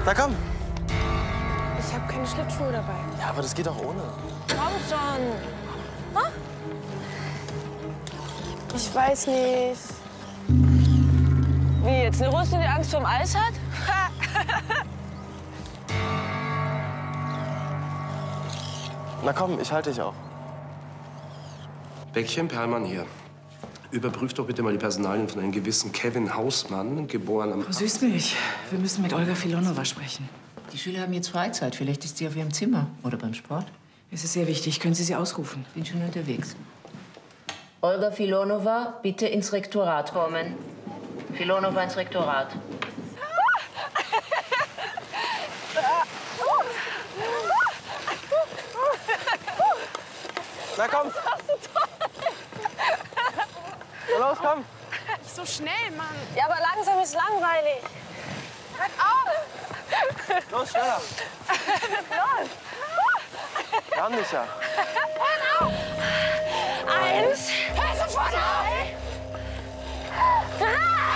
Na komm. Ich habe keine Schlittschuhe dabei. Ja, aber das geht auch ohne. Komm schon. Huh? Ich weiß nicht. Wie jetzt? Eine Russin, die Angst vorm Eis hat? Na komm, ich halte dich auch. Bäckchen, Perlmann hier. Überprüft doch bitte mal die Personalien von einem gewissen Kevin Hausmann, geboren am... Frau Süßmilch, wir müssen mit Olga Filonova sprechen. Die Schüler haben jetzt Freizeit. Vielleicht ist sie auf ihrem Zimmer oder beim Sport. Es ist sehr wichtig. Können Sie sie ausrufen? Bin schon unterwegs. Olga Filonova, bitte ins Rektorat kommen. Filonova ins Rektorat. Na komm. Na los, komm. Nicht so schnell, Mann. Ja, aber langsam ist langweilig. Hört auf. Los, schneller. Wir haben dich ja. 1,